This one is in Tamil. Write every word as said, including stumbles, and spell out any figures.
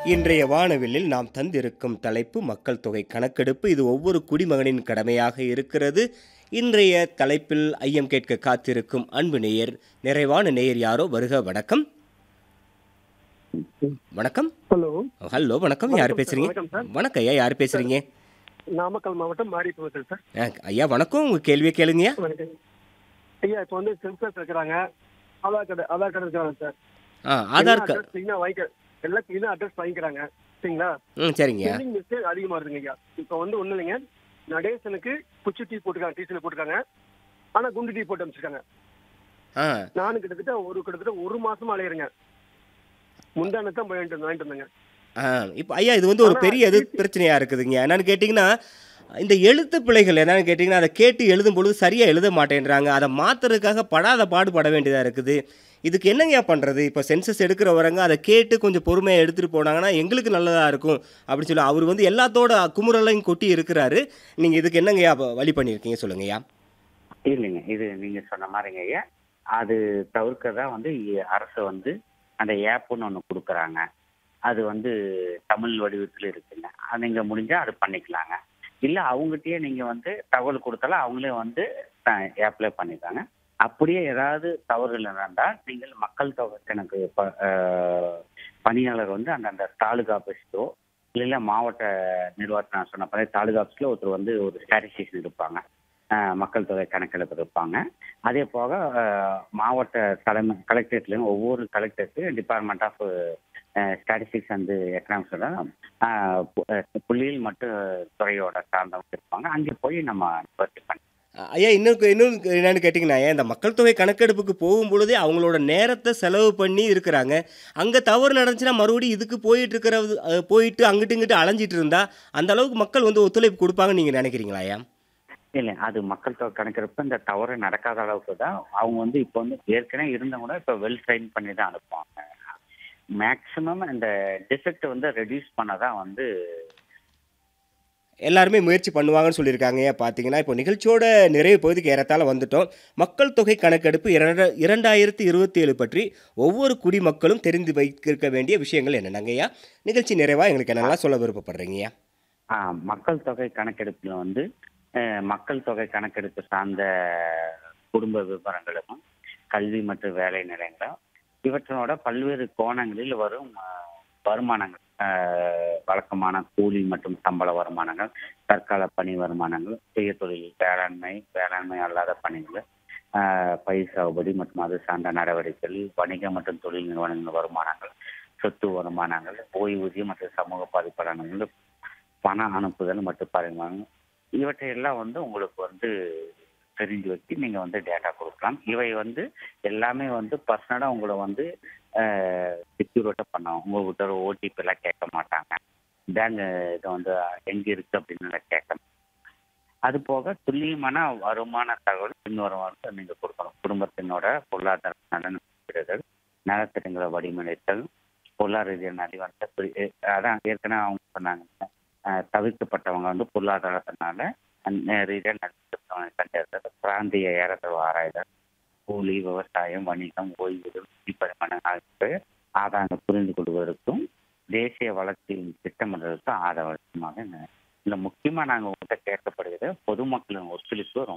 இன்றைய வானவில்லில் நாம் தந்திருக்கும் தலைப்பு மக்கள் தொகை கணக்கெடுப்பு. இது ஒவ்வொரு குடிமகனின் கடமையாக இருக்கிறது. இன்றைய தலைப்பில் ஐயம் கேட்க காத்திருக்கும் அன்பு நேயர், நிறைவான நேயர் யாரோ. வருக. வணக்கம். வணக்கம். ஹலோ. ஹலோ, வணக்கம். யார் வணக்கம் சார். பேசுறீங்க? வணக்கம் சார். வணக்கம் ஐயா, யார் பேசுறீங்க? நாமக்கல் மாவட்டம் மாரிப்பூர் சார். அஹ், ஐயா வணக்கம். உங்க கேள்வியை கேளுங்கய்யா. வணக்கம் ஐயா. இப்போ வந்து சென்சஸ் இருக்கிறாங்க, ஆதார் கார்டு ஆதார் கார்டு இருக்கிறாங்க சார். ஆ ஆதார் கார்டு. அட்ரஸ் கிளீனாக வாங்கிக்க எல்லாம் கிளீனாக அட்ரஸ் வாங்கிக்கிறாங்க சரிங்களா. ம் சரிங்கய்யா. ஸ்பெல்லிங் மிஸ்டேக் அதிகமாக இருக்குங்க ஐயா. இப்போ வந்து ஒன்றும் இல்லைங்க, நடேசனுக்கு குச்சி டீ போட்டுருக்காங்க, டீச்சரில் போட்டிருக்காங்க, ஆனால் குண்டு டீ போட்டு அமைச்சிருக்காங்க. ஆ நானும் கிட்டத்தட்ட ஒரு கிட்டத்தட்ட ஒரு மாசமா அலையிறேங்க. முந்தானத்தான் போயிட்டு வாங்கிட்டு வந்தேங்க. ஆ இப்போ ஐயா, இது வந்து ஒரு ஆனா பெரிய எது டிசி பிரச்சனையா இருக்குதுங்க. என்னன்னு கேட்டிங்கன்னா, இந்த எழுத்து பிழைகள் என்னன்னு கேட்டிங்கன்னா, அதை கேட்டு எழுதும் பொழுது சரியாக எழுத மாட்டேன்றாங்க. அதை மாற்றுறதுக்காக படாத பாடுபட வேண்டியதாக இருக்குது. இதுக்கு என்னங்கய்யா பண்ணுறது? இப்போ சென்சஸ் எடுக்கிறவரங்க அதை கேட்டு கொஞ்சம் பொறுமையாக எடுத்துகிட்டு போனாங்கன்னா எங்களுக்கு நல்லதாக இருக்கும் அப்படின்னு சொல்லி அவர் வந்து எல்லாத்தோட குமுறலையும் கொட்டி இருக்கிறாரு. நீங்கள் இதுக்கு என்னங்கய்யா வ- வழி பண்ணியிருக்கீங்க சொல்லுங்கய்யா. இல்லைங்க. இது நீங்க சொன்ன மாதிரிங்க ஐயா. அது தவிர்க்க தான் வந்து இ- அரசு வந்து அந்த ஆப்னு ஒன்று கொடுக்குறாங்க. அது வந்து தமிழ் வடிவத்தில் இருக்குங்க. அது நீங்க முடிஞ்சா அது பண்ணிக்கலாங்க. இல்லை அவங்ககிட்டயே நீங்க வந்து தகவல் கொடுத்தாலும் அவங்களே வந்து ஆப்ல பண்ணிக்காங்க. அப்படியே ஏதாவது தவறுகள் நடந்தால் நீங்கள் மக்கள் தொகை கணக்கு ப- அஹ், பணியாளர் வந்து அந்தந்த தாலுகா ஆஃபீஸோ இல்லை மாவட்ட நிர்வாகத்தை நான் சொன்ன மாதிரி தாலுகா ஆஃபீஸில் ஒருத்தர் வந்து ஒரு ஸ்டாட்டிஸ்டிஷியன் இருப்பாங்க. அஹ், மக்கள் தொகை கணக்கெடுப்பு இருப்பாங்க. அதே போக அஹ், மாவட்ட தலைமை கலெக்டரேட்லையும் ஒவ்வொரு கலெக்டருக்கு டிபார்ட்மெண்ட் ஆஃப் ஸ்டாட்டிஸ்டிக்ஸ் அண்ட் எக்கனாமிக்ஸோட புள்ளியியல் மட்டும் துறையோட சார்ந்தவங்க இருப்பாங்க. அங்கே போய் நம்ம நிவர்த்தி பண்ணி அ- ஐயா, இன்னொரு இன்னொன்று என்னன்னு கேட்டிங்கன்னா, ஐயா, இந்த மக்கள் தொகை கணக்கெடுப்புக்கு போகும் பொழுதே அவங்களோட நேரத்தை செலவு பண்ணி இருக்கிறாங்க. அங்கே தவறு நடந்துச்சுன்னா மறுபடியும் இதுக்கு போயிட்டு இருக்கிறது அஹ், போயிட்டு அங்கிட்டு இங்கிட்டு அலைஞ்சிட்டு இருந்தா அந்த அளவுக்கு மக்கள் வந்து ஒத்துழைப்பு கொடுப்பாங்கன்னு நீங்கள் நினைக்கிறீங்களா ஐயா? இல்லை, அது மக்கள் தொகை கணக்கெடுப்பு இந்த தவறு நடக்காத அளவுக்கு தான் அவங்க வந்து இப்போ வந்து ஏற்கனவே இருந்தவங்க கூட இப்போ வெல் ட்ரெயின் பண்ணி தான் அனுப்புவாங்க. மேக்சிமம் இந்த டிஃபெக்ட் வந்து ரெடியூஸ் பண்ண தான் வந்து எல்லாருமே முயற்சி பண்ணுவாங்கன்னு சொல்லியிருக்காங்க. ஐயா, பார்த்தீங்கன்னா இப்போ நிகழ்ச்சியோட நிறைவு பகுதிக்கு ஏறத்தாழ வந்துட்டோம். மக்கள் தொகை கணக்கெடுப்பு இரண்டு இரண்டாயிரத்தி இருபத்தி ஏழு பற்றி ஒவ்வொரு குடிமக்களும் தெரிந்து வைத்திருக்க வேண்டிய விஷயங்கள் என்னென்னங்க ஐயா? நிகழ்ச்சி நிறைவாக எங்களுக்கு என்னெல்லாம் சொல்ல விருப்பப்படுறீங்க ஐயா? ஆ, மக்கள் தொகை கணக்கெடுப்பில் வந்து அஹ், மக்கள் தொகை கணக்கெடுப்பு சார்ந்த குடும்ப விவரங்களும் கல்வி மற்றும் வேலை நிலையங்களும் இவற்றோட பல்வேறு கோணங்களில் வரும் அஹ், வருமானங்கள், அஹ், வழக்கமான கூலி மற்றும் சம்பள வருமானங்கள், தற்கால பணி வருமானங்கள், சுய தொழில், வேளாண்மை, வேளாண்மை அல்லாத பணிகள், அஹ், பயிர் சாகுபடி மற்றும் அது சார்ந்த நடவடிக்கைகள், வணிக மற்றும் தொழில் நிறுவனங்கள் வருமானங்கள், சொத்து வருமானங்கள், ஓய்வூதியம் மற்றும் சமூக பாதிப்பாளர்கள், பண அனுப்புதல் மற்றும் பரிமாணம், இவற்றையெல்லாம் வந்து உங்களுக்கு வந்து தெரிஞ்சு வச்சு நீங்கள் வந்து டேட்டா கொடுக்கலாம். இவை வந்து எல்லாமே வந்து பர்சனலாக உங்களை வந்து செக்யூரிட்டாக பண்ணலாம். உங்கள்கிட்ட ஒரு ஓடிபி எல்லாம் கேட்க மாட்டாங்க. பேங்க் இதை வந்து எங்கே இருக்குது அப்படின்னு எல்லாம் கேட்க மாட்டாங்க. அது போக துல்லியமான வருமான தகவல் பின்வருமாறு நீங்கள் கொடுக்கணும். குடும்பத்தினோட பொருளாதார நலன் குறிப்பிடுதல், நலத்திட்டங்களை வடிவமைத்தல், பொருளாதார ரீதியான நலிவடைந்த குறி எ- அதான் ஏற்கனவே அவங்க சொன்னாங்க. அஹ், தவிர்க்கப்பட்டவங்க வந்து பொருளாதாரத்தினால அஹ், ரீதியாக நலிவடைந்தவங்க கண்டறிதல், பிராந்திய ஏறத்தளவு ஆராய்தல், கூலி, விவசாயம், வணிகம், ஓய்வூதியம், பரிமாணம் ஆகியவை ஆதாரங்களை புரிந்து கொள்வதற்கும் தேசிய வளர்ச்சியின் திட்டமிடுவதற்கும் ஆதரவமாக இல்லை. முக்கியமாக நாங்கள் உங்கள்கிட்ட கேட்கப்படுகிறது பொதுமக்களின் ஒத்துழைப்பு ரொம்ப